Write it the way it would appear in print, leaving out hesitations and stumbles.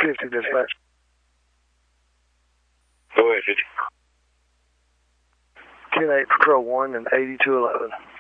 50 dispatch. Go ahead, 50. 10-8 Patrol 1 and 8211.